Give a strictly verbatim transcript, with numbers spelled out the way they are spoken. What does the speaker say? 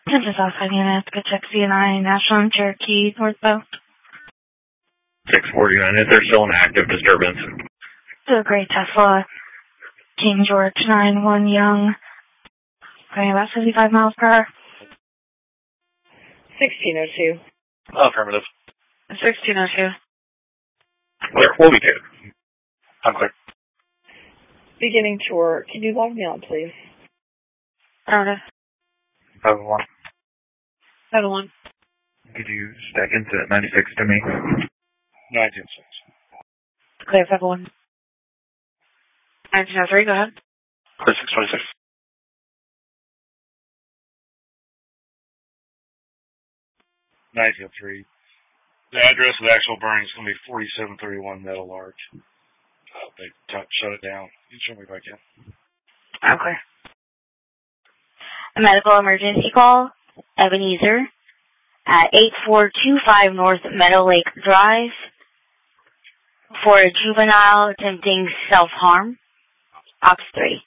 This is Alpha Unit, check C N I, National and Cherokee, northbound. six forty-nine, is there still an active disturbance? To a gray Tesla, King George nine one Young, going about fifty-five miles per hour. sixteen oh two. Affirmative. sixteen oh two. Clear, we'll be good. I'm clear. Beginning tour. Can you log me on, please? Affirmative. seven one. seven one. Could you stack into ninety-six to me? nineteen oh six. Clear seven one. nineteen oh three, go ahead. Clear six twenty-six. nineteen oh three. The address of the actual burning is going to be forty-seven thirty-one Meadow Large. Uh, they t- shut it down. You can show me if I can. Okay. A medical emergency call, Ebenezer, at eight four two five North Meadow Lake Drive for a juvenile attempting self-harm. Ox three.